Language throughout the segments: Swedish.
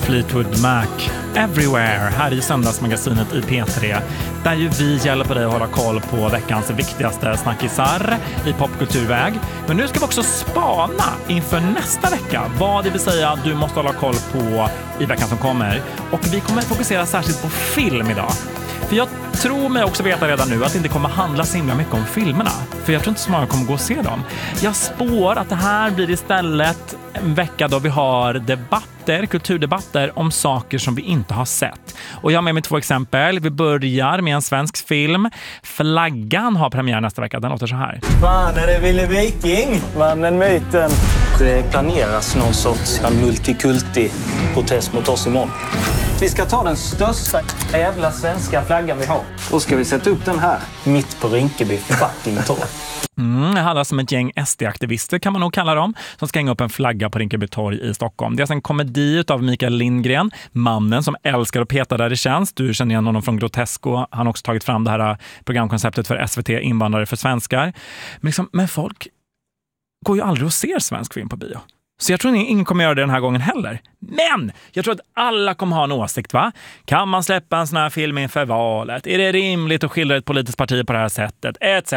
Fleetwood Mac, Everywhere, här i Söndagsmagasinet i P3, där ju vi hjälper dig att hålla koll på veckans viktigaste snackisar i popkulturväg. Men nu ska vi också spana inför nästa vecka, vad det vill säga du måste hålla koll på i veckan som kommer. Och vi kommer fokusera särskilt på film idag. För jag tror mig också veta redan nu att det inte kommer handla så himla mycket om filmerna. För jag tror inte så många kommer gå och se dem. Jag spår att det här blir istället en vecka då vi har debatter, kulturdebatter om saker som vi inte har sett. Och jag har med mig 2 exempel. Vi börjar med en svensk film. Flaggan har premiär nästa vecka. Den låter så här. Fan, är det Ville Viking? Mannen, myten. Det planeras någon sorts multikulti-protest mot oss imorgon. Vi ska ta den största jävla svenska flaggan vi har. Då ska vi sätta upp den här mitt på Rinkeby fucking torg. Det handlar som ett gäng SD-aktivister kan man nog kalla dem, som ska hänga upp en flagga på Rinkeby torg i Stockholm. Det är en komedi av Mikael Lindgren, mannen som älskar att peta där det känns. Du känner igen honom från Grotesco. Han har också tagit fram det här programkonceptet för SVT, Invandrare för svenskar. Men folk går ju aldrig och ser svensk film på bio. Så jag tror ingen kommer göra det den här gången heller. Men jag tror att alla kommer ha en åsikt, va? Kan man släppa en sån här film inför valet? Är det rimligt att skildra ett politiskt parti på det här sättet?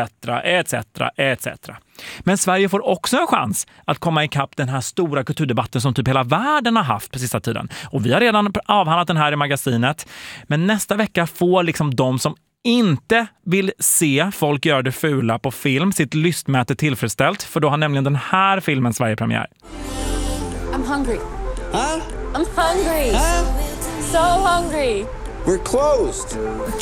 Etc. Men Sverige får också en chans att komma ikapp den här stora kulturdebatten som typ hela världen har haft på sista tiden. Och vi har redan avhandlat den här i magasinet. Men nästa vecka får liksom de som inte vill se folk göra det fula på film sitt lystmäte tillfredsställt, för då har nämligen den här filmen Sverige-premiär. I'm hungry. Huh? I'm hungry. Huh? So hungry. We're closed.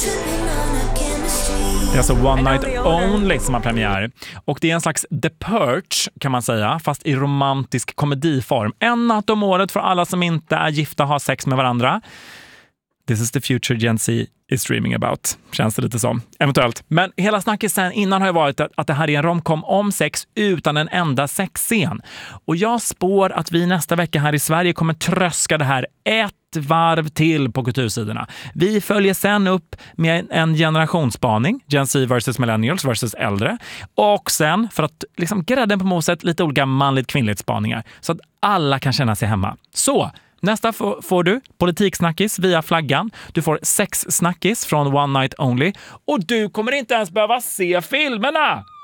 Det är alltså One Night Only som har premiär. Och det är en slags The Purge kan man säga, fast i romantisk komediform. En natt om året för alla som inte är gifta ha sex med varandra. This is the future Gen Z is dreaming about. Känns det lite som. Eventuellt. Men hela snacket sen innan har ju varit att det här är en romcom om sex utan en enda sexscen. Och jag spår att vi nästa vecka här i Sverige kommer tröska det här ett varv till på kultursidorna. Vi följer sen upp med en generationsspaning. Gen Z versus millennials versus äldre. Och sen, för att liksom grädden på moset, lite olika manligt-kvinnligt spaningar. Så att alla kan känna sig hemma. Så! Nästa får du politiksnackis via flaggan. Du får sexsnackis från One Night Only. Och du kommer inte ens behöva se filmerna!